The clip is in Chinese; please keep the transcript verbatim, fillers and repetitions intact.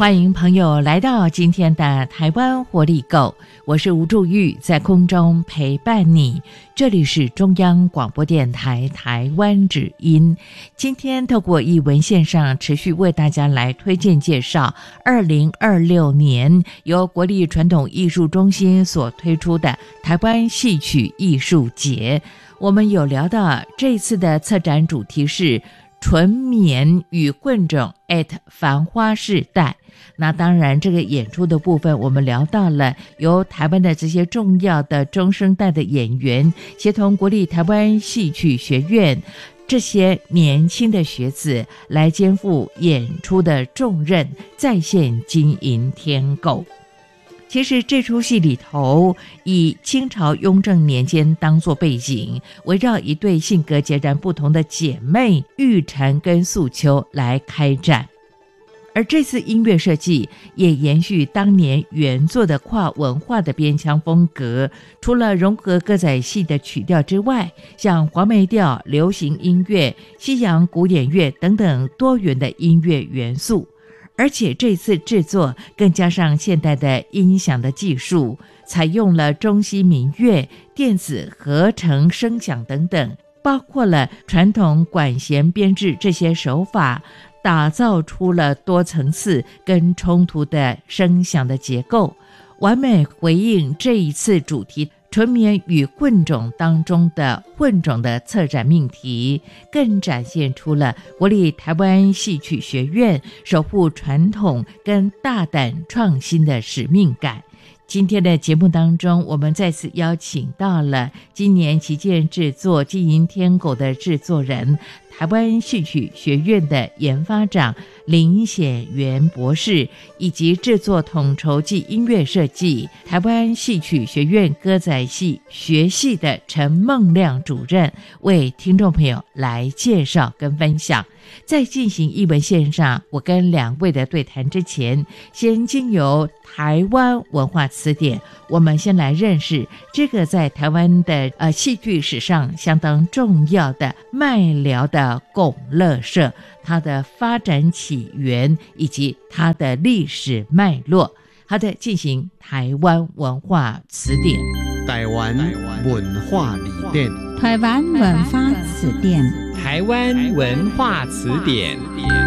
欢迎朋友来到今天的台湾活力购，我是吴祝玉，在空中陪伴你。这里是中央广播电台台湾之音。今天透过艺文线上持续为大家来推荐介绍二零二六年由国立传统艺术中心所推出的台湾戏曲艺术节。我们有聊到这次的策展主题是纯棉与混种 at 繁花世代。那当然这个演出的部分我们聊到了由台湾的这些重要的中生代的演员协同国立台湾戏曲学院这些年轻的学子来肩负演出的重任，再现金银天狗。其实这出戏里头以清朝雍正年间当作背景，围绕一对性格截然不同的姐妹玉婵跟素秋来开展。而这次音乐设计也延续当年原作的跨文化的边腔风格，除了融合歌仔戏的曲调之外，像黄梅调、流行音乐、西洋古典乐等等多元的音乐元素。而且这次制作更加上现代的音响的技术，采用了中西民乐、电子合成声响等等，包括了传统管弦编制这些手法，打造出了多层次跟冲突的声响的结构，完美回应这一次主题纯棉与混种当中的混种的策展命题，更展现出了国立台湾戏曲学院守护传统跟大胆创新的使命感。今天的节目当中，我们再次邀请到了今年旗舰制作《金银天狗》的制作人，台湾戏曲学院的研发长林显元博士，以及制作统筹暨音乐设计台湾戏曲学院歌仔戏学系的陈梦亮主任，为听众朋友来介绍跟分享。在进行艺文线上我跟两位的对谈之前，先经由台湾文化词典，我们先来认识这个在台湾的呃戏剧史上相当重要的麦寮的拱乐社，它的发展起源以及它的历史脉络。好的，进行台湾文化词典。 台湾文化里典， 台湾文化词典， 台湾文化词典。